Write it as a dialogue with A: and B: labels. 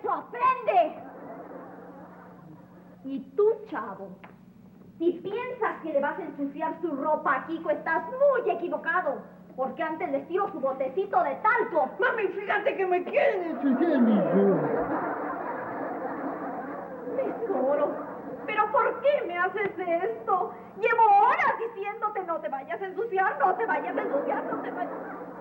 A: hecho, aprende. Y tú, chavo, si piensas que le vas a ensuciar su ropa a Kiko, estás muy equivocado. Porque antes les tiro su botecito de talco.
B: Mami, fíjate que me quieren ensuciar mi ropa.
A: Tesoro, ¿pero por qué me haces esto? Llevo horas diciéndote no te vayas a ensuciar, no te vayas a ensuciar, no te vayas.